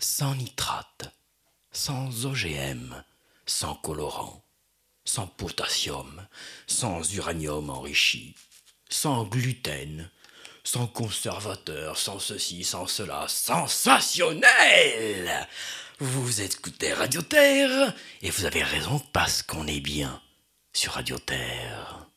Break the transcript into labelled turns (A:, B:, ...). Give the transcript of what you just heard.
A: sans nitrate, sans OGM, sans colorant, sans potassium, sans uranium enrichi, sans gluten, sans conservateur, sans ceci, sans cela. Sensationnel! Vous écoutez Radio Terre, et vous avez raison parce qu'on est bien sur Radio Terre.